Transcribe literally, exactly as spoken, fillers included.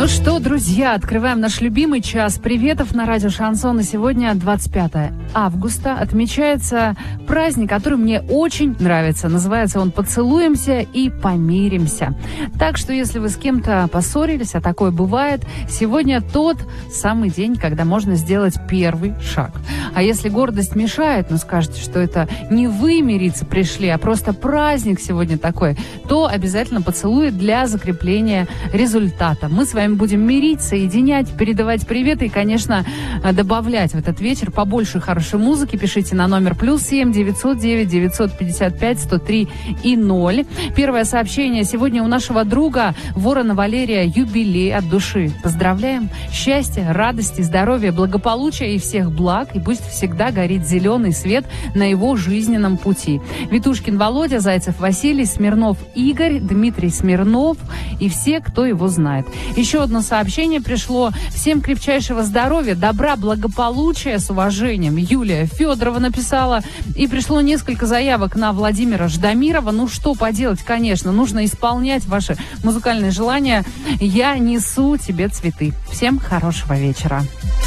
что, друзья, открываем наш любимый час приветов на радио Шансон. И сегодня двадцать пятое августа отмечается праздник, который мне очень нравится. Называется он «Поцелуемся и помиримся». Так что, если вы с кем-то поссорились, а такое бывает, сегодня тот самый день, когда можно сделать первый шаг. А если гордость мешает, ну скажете, что это не вы мириться пришли, а просто праздник сегодня такой, то обязательно поцелуй для закрепления результата. Мы с вами будем мирить, соединять, передавать приветы и, конечно, добавлять в этот вечер побольше хорошей музыки. Пишите на номер плюс семь девятьсот девять девятьсот пятьдесят пять сто три и ноль. Первое сообщение. Сегодня у нашего друга Ворона Валерия юбилей от души. Поздравляем. Счастья, радости, здоровья, благополучия и всех благ. И пусть всегда горит зеленый свет на его жизненном пути. Витушкин Володя, Зайцев Василий, Смирнов Игорь, Дмитрий Смирнов и все, кто его знает. Еще одно сообщение пришло. Всем крепчайшего здоровья, добра, благополучия, с уважением. Юлия Федорова написала. И пришло несколько заявок на Владимира Ждамирова. Ну, что поделать, конечно. Нужно исполнять ваши музыкальные желания. Я несу тебе цветы. Всем хорошего вечера.